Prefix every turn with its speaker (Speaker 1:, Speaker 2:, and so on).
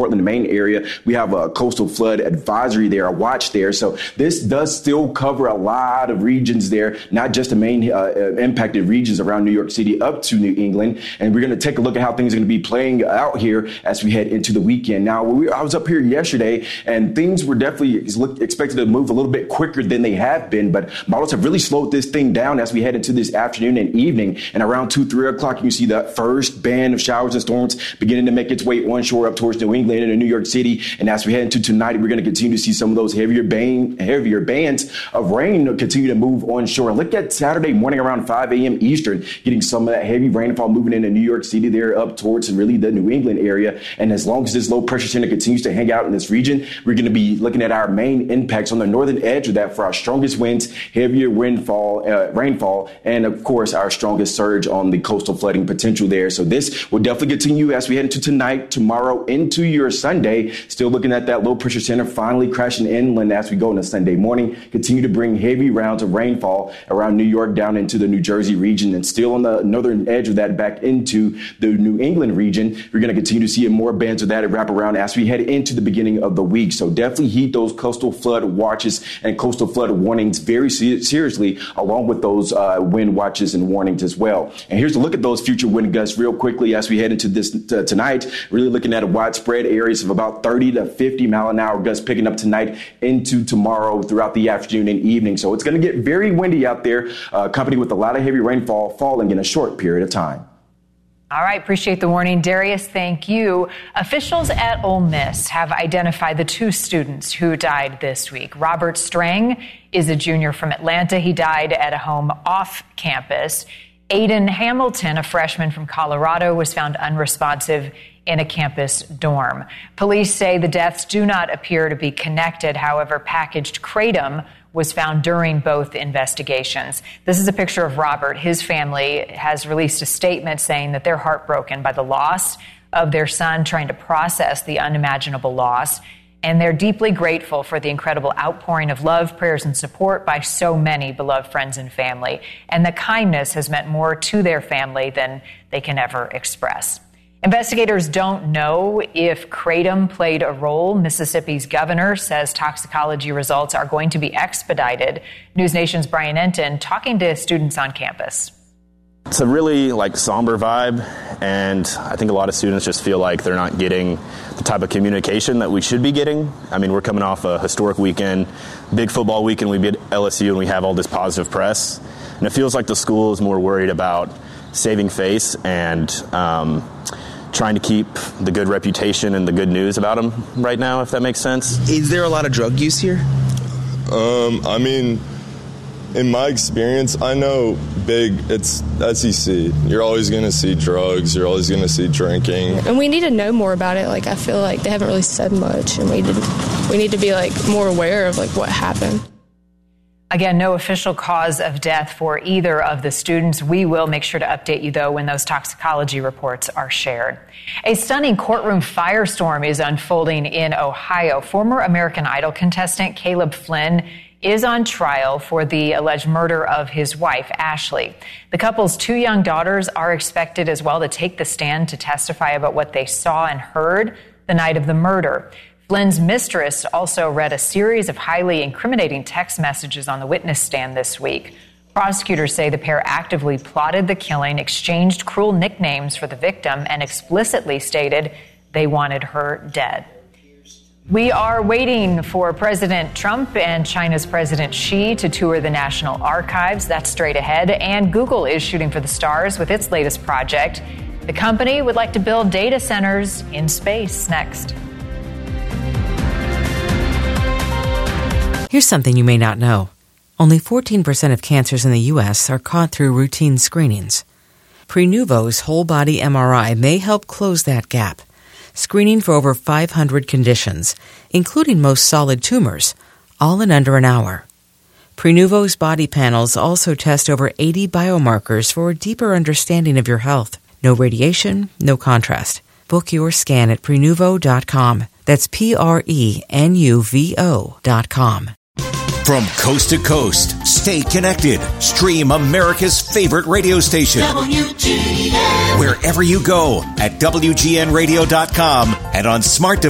Speaker 1: Portland, Maine area. We have a coastal flood advisory there, a watch there. So this does still cover a lot of regions there, not just the main impacted regions around New York City up to New England. And we're going to take a look at how things are going to be playing out here as we head into the weekend. Now, I was up here yesterday, and things were definitely expected to move a little bit quicker than they have been, but models have really slowed this thing down as we head into this afternoon and evening. And around 2-3 o'clock, you can see that first band of showers and storms beginning to make its way onshore up towards New England and New York City. And as we head into tonight, we're going to continue to see some of those heavier bands of rain continue to move onshore. Look at Saturday morning around 5 a.m. Eastern, getting some of that heavy rainfall moving into New York City there up towards really the New England area. And as long as this low pressure center continues to hang out in this region, we're going to be looking at our main impacts on the northern edge of that for our strongest winds, heavier rainfall, and of course our strongest surge on the coastal flooding potential there. So this will definitely continue as we head into tonight, tomorrow, into your Sunday. Still looking at that low pressure center finally crashing inland as we go into Sunday morning. Continue to bring heavy rounds of rainfall around New York down into the New Jersey region, and still on the northern edge of that back into the New England region. We're going to continue to see more bands of that wrap around as we head into the beginning of the week. So definitely heed those coastal flood watches and coastal flood warnings very seriously, along with those wind watches and warnings as well. And here's a look at those future wind gusts real quickly as we head into this tonight. Really looking at a widespread areas of about 30 to 50 mile an hour gusts picking up tonight into tomorrow throughout the afternoon and evening. So it's going to get very windy out there, accompanied with a lot of heavy rainfall falling in a short period of time.
Speaker 2: All right, appreciate the warning, Darius. Thank you. Officials at Ole Miss have identified the 2 students who died this week. Robert Strang is a junior from Atlanta. He died at a home off campus. Aiden Hamilton, a freshman from Colorado, was found unresponsive in a campus dorm. Police say the deaths do not appear to be connected. However, packaged kratom was found during both investigations. This is a picture of Robert. His family has released a statement saying that they're heartbroken by the loss of their son, trying to process the unimaginable loss. And they're deeply grateful for the incredible outpouring of love, prayers, and support by so many beloved friends and family. And the kindness has meant more to their family than they can ever express. Investigators don't know if kratom played a role. Mississippi's governor says toxicology results are going to be expedited. News Nation's Brian Enton talking to students on campus.
Speaker 3: It's a really somber vibe, and I think a lot of students just feel like they're not getting the type of communication that we should be getting. I mean, we're coming off a historic weekend, big football weekend. We beat LSU and we have all this positive press, and it feels like the school is more worried about saving face and trying to keep the good reputation and the good news about them right now, if that makes sense.
Speaker 4: Is there a lot of drug use here?
Speaker 5: I mean, in my experience, I know it's SEC. You're always going to see drugs. You're always going to see drinking.
Speaker 6: And we need to know more about it. I feel like they haven't really said much, and we need to be more aware of what happened.
Speaker 2: Again, no official cause of death for either of the students. We will make sure to update you, though, when those toxicology reports are shared. A stunning courtroom firestorm is unfolding in Ohio. Former American Idol contestant Caleb Flynn is on trial for the alleged murder of his wife, Ashley. The couple's 2 young daughters are expected as well to take the stand to testify about what they saw and heard the night of the murder. Flynn's mistress also read a series of highly incriminating text messages on the witness stand this week. Prosecutors say the pair actively plotted the killing, exchanged cruel nicknames for the victim, and explicitly stated they wanted her dead. We are waiting for President Trump and China's President Xi to tour the National Archives. That's straight ahead. And Google is shooting for the stars with its latest project. The company would like to build data centers in space. Next.
Speaker 7: Here's something you may not know. Only 14% of cancers in the U.S. are caught through routine screenings. Prenuvo's whole-body MRI may help close that gap, screening for over 500 conditions, including most solid tumors, all in under an hour. Prenuvo's body panels also test over 80 biomarkers for a deeper understanding of your health. No radiation, no contrast. Book your scan at Prenuvo.com. That's Prenuvo.com.
Speaker 8: From coast to coast, stay connected. Stream America's favorite radio station. WGN. Wherever you go at WGNradio.com and on smart devices.